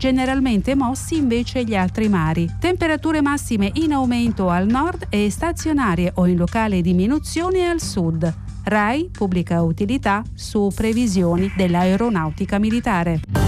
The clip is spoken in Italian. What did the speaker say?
generalmente mossi invece gli altri mari. Temperature massime in aumento al nord e stazionarie o in locale diminuzione al sud. RAI Pubblica Utilità su previsioni dell'aeronautica militare.